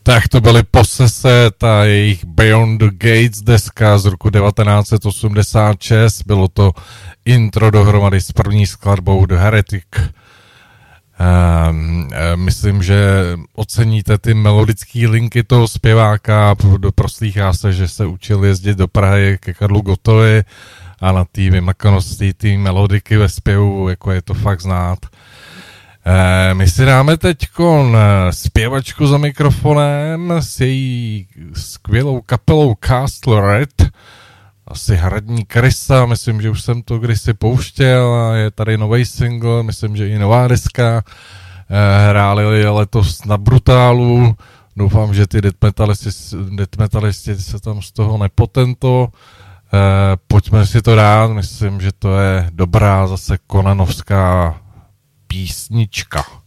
Tak to byly Possessed a jejich Beyond the Gates deska z roku 1986. Bylo to intro dohromady s první skladbou The Heretic. Myslím, že oceníte ty melodické linky toho zpěváka. Proslýchá se, že se učil jezdit do Prahy ke Karlu Gottovi a na té vymakanosti té melodiky ve zpěvu, jako je to fakt znát. My si dáme teďkon zpěvačku za mikrofonem s její skvělou kapelou Castle Red, asi hradní Krysa, myslím, že už jsem to kdysi pouštěl a je tady nový single, myslím, že i nová deska, hráli letos na Brutálu, doufám, že ty death metalisti se tam z toho nepotento, pojďme si to dát, myslím, že to je dobrá zase konanovská písnička.